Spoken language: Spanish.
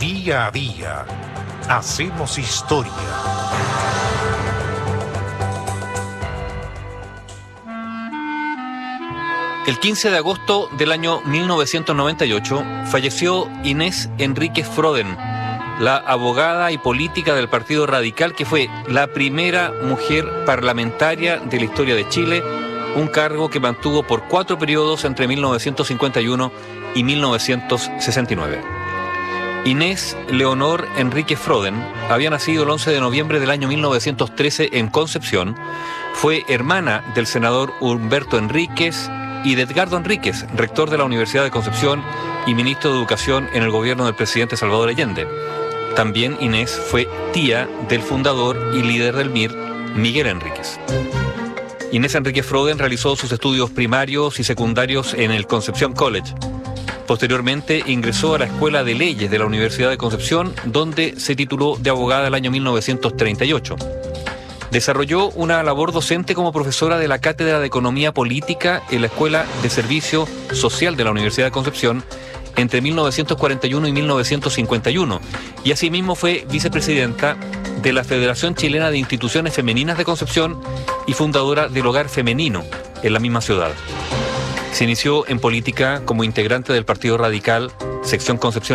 Día a día hacemos historia. El 15 de agosto del año 1998 falleció Inés Enríquez Frodén, la abogada y política del Partido Radical, que fue la primera mujer parlamentaria de la historia de Chile, un cargo que mantuvo por 4 periodos entre 1951 y 1969. Inés Leonor Enríquez Frodén había nacido el 11 de noviembre del año 1913 en Concepción, fue hermana del senador Humberto Enríquez y de Edgardo Enríquez, rector de la Universidad de Concepción y ministro de Educación en el gobierno del presidente Salvador Allende. También Inés fue tía del fundador y líder del MIR, Miguel Enríquez. Inés Enríquez Frodén realizó sus estudios primarios y secundarios en el Concepción College. Posteriormente ingresó a la Escuela de Leyes de la Universidad de Concepción, donde se tituló de abogada el año 1938. Desarrolló una labor docente como profesora de la Cátedra de Economía Política en la Escuela de Servicio Social de la Universidad de Concepción entre 1941 y 1951, y asimismo fue vicepresidenta de la Federación Chilena de Instituciones Femeninas de Concepción y fundadora del Hogar Femenino en la misma ciudad. Se inició en política como integrante del Partido Radical, sección Concepción